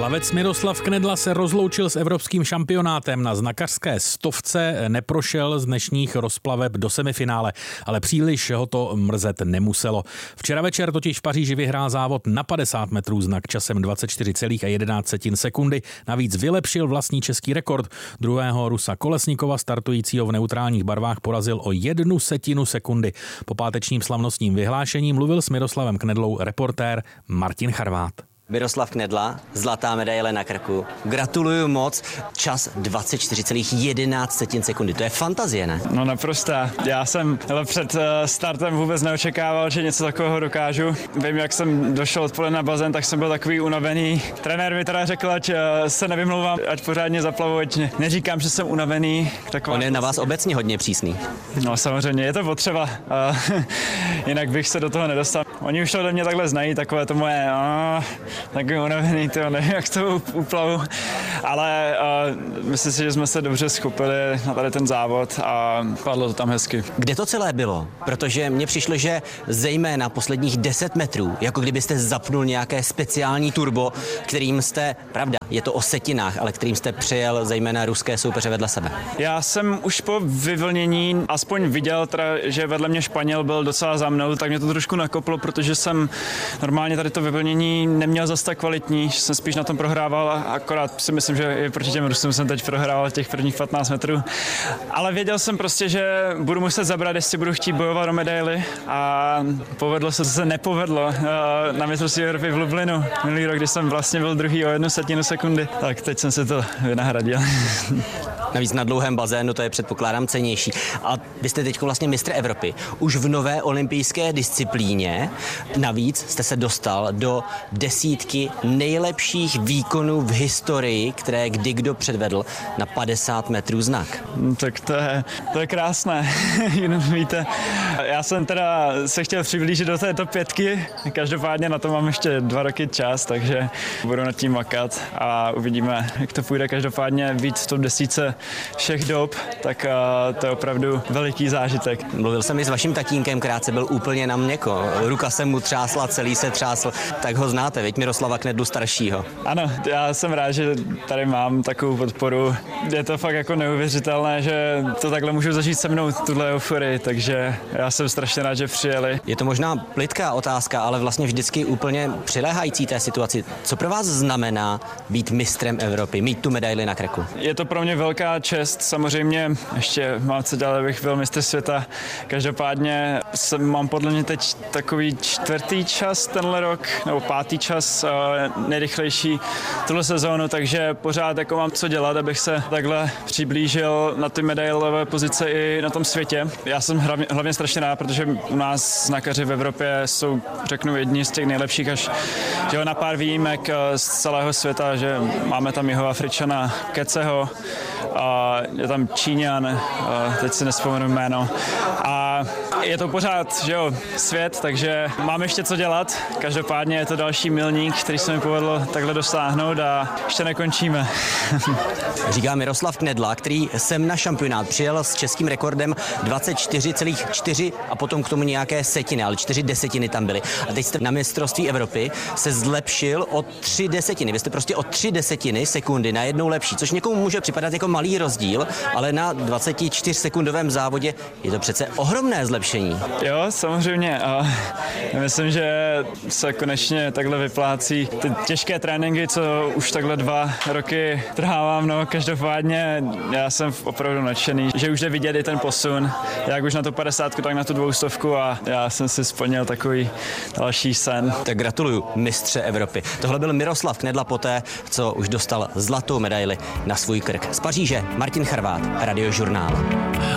Plavec Miroslav Knedla se rozloučil s evropským šampionátem. Na znakařské 100 neprošel z dnešních rozplaveb do semifinále, ale příliš ho to mrzet nemuselo. Včera večer totiž v Paříži vyhrál závod na 50 metrů znak časem 24,11 sekundy. Navíc vylepšil vlastní český rekord. Druhého Rusa Kolesnikova, startujícího v neutrálních barvách, porazil o 1/10 sekundy. Po pátečním slavnostním vyhlášení mluvil s Miroslavem Knedlou reportér Martin Charvát. Miroslav Knedla, zlatá medaile na krku. Gratuluju moc, čas 24,11 sekundy. To je fantazie, ne? No naprostá. Já jsem před startem vůbec neočekával, že něco takového dokážu. Vím, jak jsem došel odpoledne na bazén, tak jsem byl takový unavený. Trenér mi teda řekl, ať se nevymlouvám, ať pořádně zaplavu, ať neříkám, že jsem unavený. On je na vás obecně hodně přísný. No samozřejmě, je to potřeba. Jinak bych se do toho nedostal. Oni už to ode mě takhle znají, takové to moje... Takový unavený, nevím, jak to uplavu, ale myslím si, že jsme se dobře schopili na tady ten závod a padlo to tam hezky. Kde to celé bylo? Protože mně přišlo, že zejména posledních 10 metrů, jako kdybyste zapnul nějaké speciální turbo, kterým jste, pravda, je to o setinách, ale kterým jste přejel zejména ruské soupeře vedle sebe. Já jsem už po vyvlnění aspoň viděl, že vedle mě Španěl byl docela za mnou, tak mě to trošku nakoplo, protože jsem normálně tady to vyvlnění neměl zase tak kvalitní, že jsem spíš na tom prohrával, akorát si myslím, že i proti těm Rusům jsem teď prohrával těch prvních 15 metrů. Ale věděl jsem prostě, že budu muset zabrat, jestli budu chtít bojovat o medaily, a povedlo se, co se nepovedlo na mistrovství Evropy v Lublinu minulý rok, kdy jsem vlastně byl druhý o 1/10 sekundy. Tak teď jsem si to vynahradil. Navíc na dlouhém bazénu to je, předpokládám, cennější. A vy jste teď vlastně mistr Evropy. Už v nové olympijské disciplíně. Navíc jste se dostal do desítky nejlepších výkonů v historii, které kdy kdo předvedl na 50 metrů znak. Tak to je krásné. Víte, já jsem teda se chtěl přiblížit do této 5. Každopádně na to mám ještě 2 roky čas, takže budu nad tím makat a uvidíme, jak to půjde. Každopádně víc v tom 10 všech dob, tak to je opravdu veliký zážitek. Mluvil jsem i s vaším tatínkem, krátce byl úplně na měko. Ruka se mu třásla, celý se třásl. Tak ho znáte, veď Miroslava Knedlu staršího. Ano, já jsem rád, že tady mám takovou podporu. Je to fakt jako neuvěřitelné, že to takhle můžu zažít se mnou, tuhle euforii, takže já jsem strašně rád, že přijeli. Je to možná plytká otázka, ale vlastně vždycky úplně přiléhající té situaci. Co pro vás znamená být mistrem Evropy, mít tu medaili na krku? Je to pro mě velká čest, samozřejmě ještě mám co dělat, abych byl mistr světa. Každopádně mám podle mě teď takový 4. čas tenhle rok, nebo 5. čas nejrychlejší tuhle sezónu, takže pořád jako mám co dělat, abych se takhle přiblížil na ty medailové pozice i na tom světě. Já jsem hlavně strašně rád, protože u nás znakaři v Evropě jsou, řeknu, jedni z těch nejlepších, až že na pár výjimek z celého světa, že máme tam Jihoafričana Keceho, a je tam Číňan, teď si nevzpomenu jméno. A je to pořád, že jo, svět, takže máme ještě co dělat. Každopádně je to další milník, který se mi povedlo takhle dosáhnout a ještě nekončíme. Říká Miroslav Knedla, který sem na šampionát přijel s českým rekordem 24,4 a potom k tomu nějaké setiny, ale 4/10 tam byly. A teď jste na mistrovství Evropy se zlepšil o 3/10. Vy jste prostě o 3/10 sekundy najednou lepší, což někomu může připadat jako malý rozdíl, ale na 24sekundovém závodě je to přece ohromné zlepšení. Jo, samozřejmě. A myslím, že se konečně takhle vyplácí ty těžké tréninky, co už takhle 2 roky trhávám. No, každopádně já jsem opravdu nadšený, že už jde vidět i ten posun, jak už na tu 50, tak na tu 200 a já jsem si splnil takový další sen. Tak gratuluju, mistře Evropy. Tohle byl Miroslav Knedla poté, co už dostal zlatou medaili na svůj krk. Z Paříže Martin Charvát, Radiožurnál.